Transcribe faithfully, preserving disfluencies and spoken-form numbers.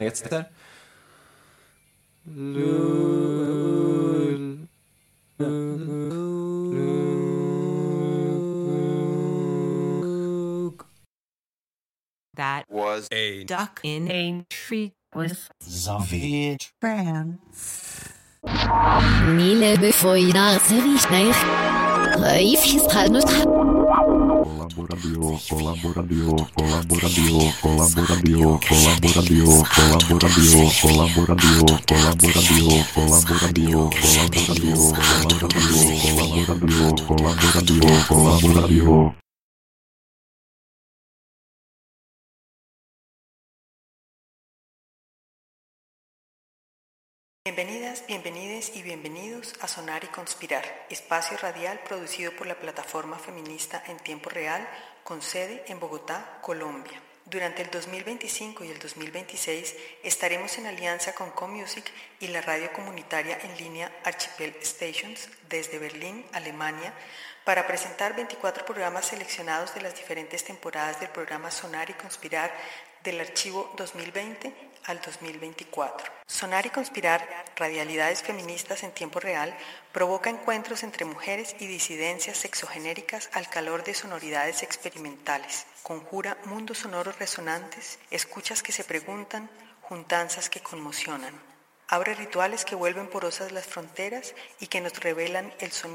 Jetzt dann. That was a duck in a tree with Soviet France. Mille befeuillar Serich Reifes Palmus Colaboradio, colaboradio, colaboradio, colaboradio, colaboradio, colaboradio, colaboradio, colaboradio, colaboradio, colaboradio, colaboradio, colaboradio, colaboradio. Bienvenidas, bienvenides y bienvenidos a Sonar y Conspirar, espacio radial producido por la plataforma feminista en tiempo real con sede en Bogotá, Colombia. Durante el dos mil veinticinco y el dos mil veintiséis estaremos en alianza con CoMusic y la radio comunitaria en línea Archipel Stations desde Berlín, Alemania, para presentar veinticuatro programas seleccionados de las diferentes temporadas del programa Sonar y Conspirar del archivo dos mil veinte al dos mil veinticuatro. Sonar y Conspirar, radialidades feministas en tiempo real, provoca encuentros entre mujeres y disidencias sexogenéricas al calor de sonoridades experimentales. Conjura mundos sonoros resonantes, escuchas que se preguntan, juntanzas que conmocionan. Abre rituales que vuelven porosas las fronteras y que nos revelan el sonido